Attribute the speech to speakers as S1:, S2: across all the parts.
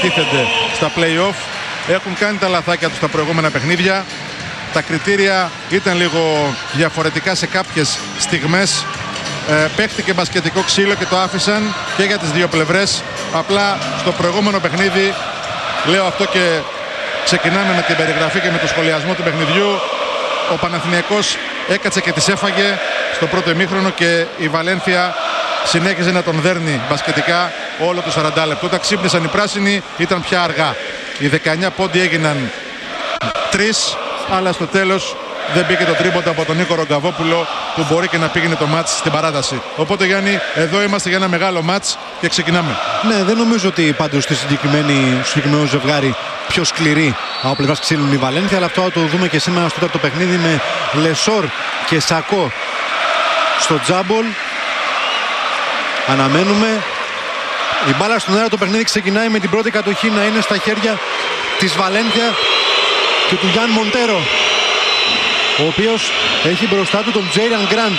S1: εκτίθενται στα play-off. Έχουν κάνει τα λαθάκια τους στα προηγούμενα παιχνίδια. Τα κριτήρια ήταν λίγο διαφορετικά σε κάποιες στιγμές. Παίχτηκε μπασκετικό ξύλο και το άφησαν και για τις δύο πλευρές. Απλά στο προηγούμενο παιχνίδι, λέω αυτό και ξεκινάμε με την περιγραφή και με το σχολιασμό του παιχνιδιού, ο Παναθηναϊκός έκατσε και τις έφαγε στο πρώτο ημίχρονο και η Βαλένθια συνέχιζε να τον δέρνει μπασκετικά όλο το 40 λεπτό. Όταν ξύπνησαν οι πράσινοι ήταν πια αργά. Οι 19 πόντοι έγιναν 3, αλλά στο τέλος δεν μπήκε το τρίποντα από τον Νίκο Ρογκαβόπουλο που μπορεί και να πήγαινε το μάτς στην παράταση. Οπότε Γιάννη, εδώ είμαστε για ένα μεγάλο μάτς και ξεκινάμε.
S2: Ναι, δεν νομίζω ότι πάντως στο συγκεκριμένο ζευγάρι πιο σκληρή από πλευράς ξύλων η Βαλένθια, αλλά αυτό θα το δούμε και σήμερα στο τέταρτο παιχνίδι με Λεσόρ και Σακό στο τζάμπολ. Αναμένουμε. Η μπάλα στον αέρα, το παιχνίδι ξεκινάει με την πρώτη κατοχή να είναι στα χέρια της Βαλένθια και του Γιάν Μοντέρο, ο οποίος έχει μπροστά του τον Τζέιραν Γκραντ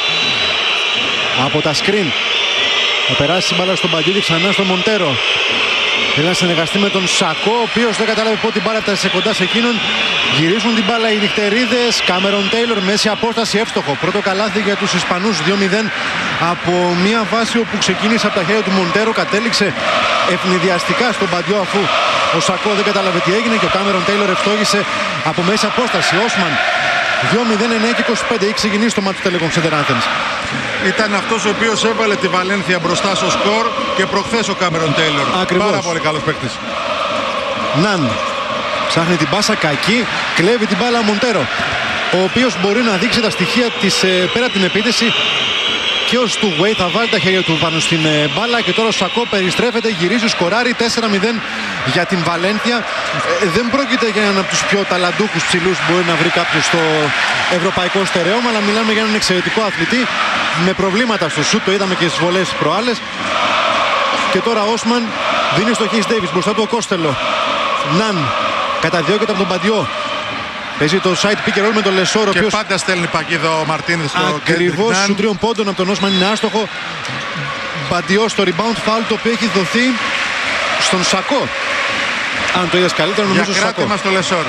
S2: από τα screen. Θα περάσει την μπάλα στον Μπαντίδη, ξανά στον Μοντέρο. Θέλει να συνεργαστεί με τον Σακό, ο οποίος δεν κατάλαβε πότε την μπάλα έφτασε κοντά σε εκείνον. Γυρίζουν την μπάλα οι νυχτερίδες. Κάμερον Τέιλορ, μέση απόσταση, εύστοχο. Πρώτο καλάθι για τους Ισπανούς, 2-0 από μια βάση όπου ξεκίνησε από τα χέρια του Μοντέρο. Κατέληξε ευνηδιαστικά στον Μπαντιό, αφού ο Σακό δεν κατάλαβε τι έγινε και ο Κάμερον Τέιλορ ευστόχησε από μέση απόσταση. Όσμαν 2-0, 9 και 25. Έχει ξεκινήσει το μάτι του Telecom Center Athens.
S1: Ήταν αυτός ο οποίος έβαλε τη Βαλένθια μπροστά στο σκορ και προχθές ο Κάμερον Τέιλορ. Πάρα πολύ καλός παίκτης.
S2: Ναν ψάχνει την πάσα, κακή, κλέβει την μπάλα Μοντέρο, ο οποίος μπορεί να δείξει τα στοιχεία της πέρα από την επίθεση. Και ως του Way θα βάλει τα χέρια του πάνω στην μπάλα και τώρα ο Σακό περιστρέφεται, γυρίζει, σκοράρει 4-0 για την Βαλένθια. Δεν πρόκειται για έναν από τους πιο ταλαντούχους ψηλούς που μπορεί να βρει κάποιος στο ευρωπαϊκό στερεώμα, αλλά μιλάμε για έναν εξαιρετικό αθλητή με προβλήματα στο σουτ, το είδαμε και στις βολές προάλλες. Και τώρα Όσμαν δίνει στο Χέις Ντέιβις, μπροστά του ο Κόστελο. Ναν καταδιώκεται από τον Μπαντιό. Παίζει το side pick and roll με τον Λεσόρ, ο οποίος
S1: πάντα στέλνει παγίδα ο Μαρτίνες στο
S2: ακριβώς σου 3 πόντων από τον Όσμαν, είναι άστοχο. Μπαντιό στο rebound foul, το οποίο έχει δοθεί στον Σακό. Αν το είδες καλύτερα, νομίζω
S1: για
S2: Σακό.
S1: κράτημα στο Λεσόρ.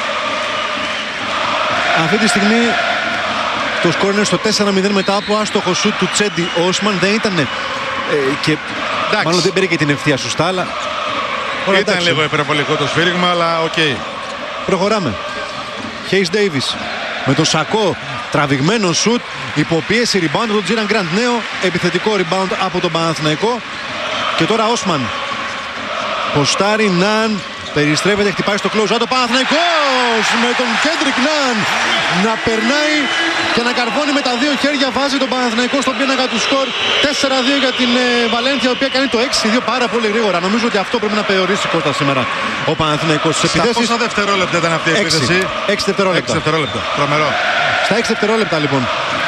S2: Αυτή τη στιγμή το σκορ είναι στο 4-0 μετά από άστοχο σουτ του Τσέντι Όσμαν. Δεν ήταν και μάλλον δεν πήρε και την ευθεία σωστά, αλλά
S1: ήταν λίγο υπερβολικό το σφύριγμα, αλλά οκ.
S2: Προχωράμε. Χέις Ντέιβις με τον Σακό, τραβηγμένο σουτ, υποπίεση, rebound από τον Τζίραν Γκραντ. Νέο επιθετικό rebound από τον Παναθηναϊκό. Και τώρα Όσμαν ποστάρει, Ναν περιστρέφεται, χτυπάει στο close out ο Παναθηναϊκός με τον Κέντρικ Ναν να περνάει και να καρβώνει με τα δύο χέρια. Βάζει τον Παναθηναϊκό στον πίνακα του σκορ. 4-2 για την Βαλένθια, η οποία κάνει το 6-2 πάρα πολύ γρήγορα. Νομίζω ότι αυτό πρέπει να περιορίσει Κώστα σήμερα ο Παναθηναϊκός στις επιθέσεις.
S1: Πόσα δευτερόλεπτα ήταν αυτή η επίθεση?
S2: 6 δευτερόλεπτα.
S1: 6 δευτερόλεπτα. Τρομερό.
S2: Στα 6 δευτερόλεπτα λοιπόν.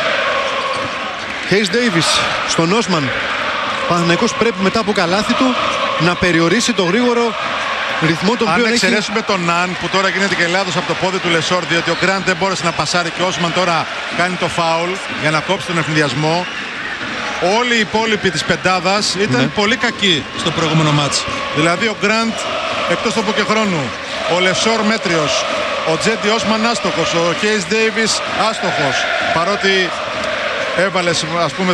S2: Χέις Ντέιβις στον Όσμαν. Ο Παναθηναϊκός πρέπει μετά από καλάθι του να περιορίσει το γρήγορο ρυθμό τον οποίο
S1: αν εξαιρέσουμε τον Ναν που τώρα γίνεται και λάθος από το πόδι του Λεσόρ, διότι ο Γκραντ δεν μπόρεσε να πασάρει και ο Όσμαν τώρα κάνει το φάουλ για να κόψει τον ευνηδιασμό. Όλοι οι υπόλοιποι της πεντάδας ήταν πολύ κακοί στο προηγούμενο μάτς. Δηλαδή ο Γκραντ εκτός τόπου και χρόνου, ο Λεσόρ μέτριος, ο Τζέντι Όσμαν άστοχος, ο Χέις Ντέιβις άστοχος, παρότι έβαλε ας πούμε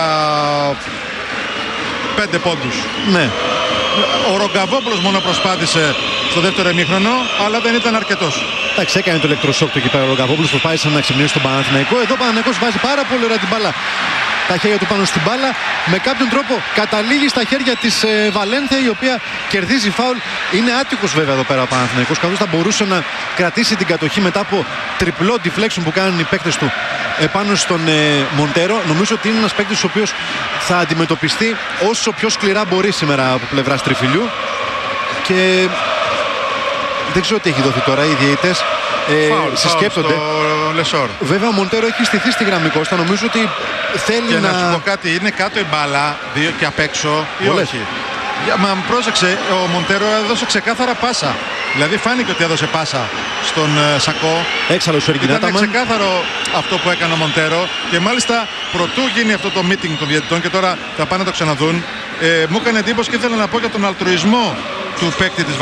S1: 15 πόντους.
S2: Ναι.
S1: Ο Ρογκαβόπουλος μόνο προσπάθησε στο δεύτερο ημίχρονο, αλλά δεν ήταν αρκετός.
S2: Εντάξει, έκανε το ηλεκτροσόκ του εκεί πέρα ο Ρογκαβόπουλος, προσπάθησε να ξυπνήσει τον Παναθηναϊκό. Εδώ ο Παναθηναϊκός βάζει πάρα πολύ ωραία την μπάλα, τα χέρια του πάνω στην μπάλα. Με κάποιον τρόπο καταλήγει στα χέρια της Βαλένθια, η οποία κερδίζει φάουλ. Είναι άτυχος βέβαια εδώ πέρα ο Παναθηναϊκός, καθώς θα μπορούσε να κρατήσει την κατοχή μετά από τριπλό deflection που κάνουν οι παίκτες του επάνω στον Μοντέρο. Νομίζω ότι είναι ένας παίκτης ο οποίος θα αντιμετωπιστεί όσο πιο σκληρά μπορεί σήμερα από πλευράς τριφυλιού. Και δεν ξέρω τι έχει δοθεί τώρα, οι διαιτητές συσκέπτονται. Βέβαια ο Μοντέρο έχει στηθεί στη γραμμή Κώστα. Νομίζω ότι θέλει
S1: και να σου πω κάτι, είναι κάτω η μπάλα και απ' έξω ή όχι? Μα πρόσεξε, ο Μοντέρο έδωσε ξεκάθαρα πάσα. Δηλαδή φάνηκε ότι έδωσε πάσα στον Σακό.
S2: Έξαλλο σου
S1: Ήταν ξεκάθαρο αυτό που έκανε ο Μοντέρο. Και μάλιστα προτού γίνει αυτό το meeting των διαιτητών, και τώρα θα πάνε να το ξαναδούν, μου έκανε εντύπωση και ήθελα να πω για τον αλτρουισμό του παίκτη της